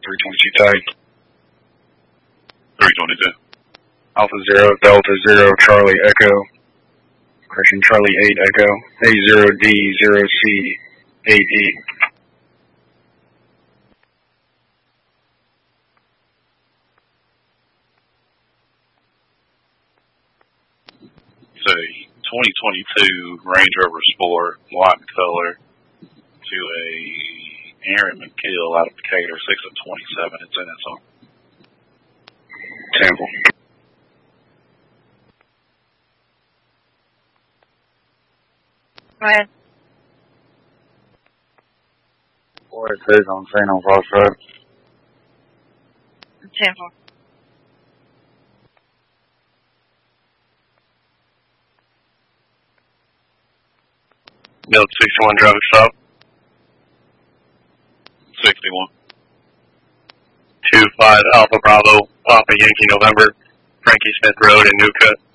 322 tag. 322. Alpha 0, Delta 0, Charlie Echo. Correction, Charlie 8 Echo. A0D0C8E. Say 2022 Range Rover Sport, white color, to a Aaron McKill out of Decatur, 6 of 27. It's in its own. Sample. Go ahead. 486 on St. on Fox Road. 10-4. Build 61 driver stop. 61. 25 Alpha Bravo, Papa Yankee November, Frankie Smith Road in Newcut.